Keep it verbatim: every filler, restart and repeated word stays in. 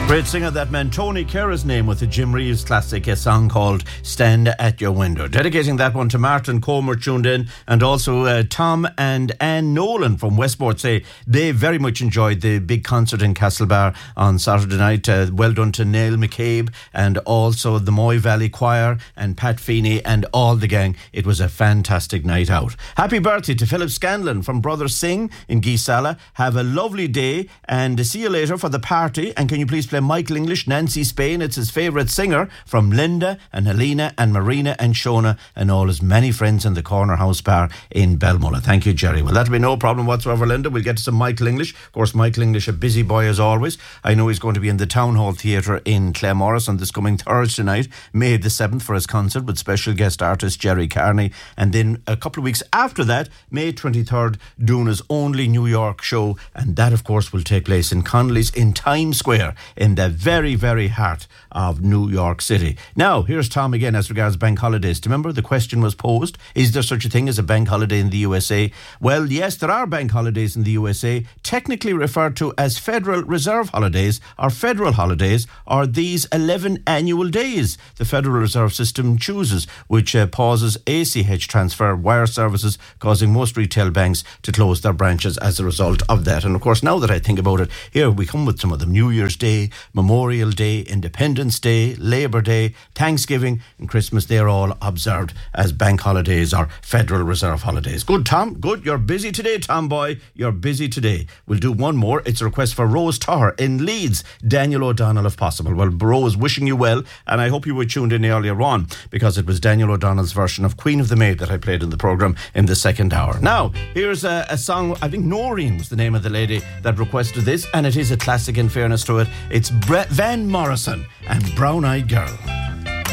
Great singer, that man, Tony Kerr's name, with the Jim Reeves classic, a song called Stand at Your Window. Dedicating that one to Martin Comer, tuned in, and also uh, Tom and Anne Nolan from Westport say they very much enjoyed the big concert in Castlebar on Saturday night. Uh, well done to Neil McCabe and also the Moy Valley Choir and Pat Feeney and all the gang. It was a fantastic night out. Happy birthday to Philip Scanlon from Brother Singh in Geesala. Have a lovely day and see you later for the party. And can you please play Michael English, Nancy Spain? It's his favourite singer, from Linda and Helena and Marina and Shona and all his many friends in the Corner House Bar in Belmullah. Thank you, Jerry. Well, that'll be no problem whatsoever, Linda. We'll get to some Michael English. Of course, Michael English, a busy boy as always. I know he's going to be in the Town Hall Theatre in Claremorris on this coming Thursday night, May the seventh, for his concert with special guest artist Jerry Carney. And then a couple of weeks after that, May twenty-third, doing his only New York show. And that, of course, will take place in Connolly's in Times Square, in the very, very heart of New York City. Now, here's Tom again as regards bank holidays. Do you remember the question was posed? Is there such a thing as a bank holiday in the U S A? Well, yes, there are bank holidays in the U S A, technically referred to as Federal Reserve holidays or federal holidays, or these eleven annual days the Federal Reserve System chooses, which uh, pauses A C H transfer wire services, causing most retail banks to close their branches as a result of that. And of course, now that I think about it, here we come with some of them. New Year's Day, Memorial Day, Independence Day, Labour Day, Thanksgiving and Christmas. They're all observed as bank holidays or Federal Reserve holidays. Good, Tom. Good. You're busy today, Tom boy. You're busy today. We'll do one more. It's a request for Rose Toher in Leeds. Daniel O'Donnell, if possible. Well, Rose, wishing you well, and I hope you were tuned in earlier on, because it was Daniel O'Donnell's version of Queen of the Maid that I played in the programme in the second hour. Now, here's a, a song. I think Noreen was the name of the lady that requested this, and it is a classic in fairness to it. It's Bre- Van Morrison and Brown Eyed Girl.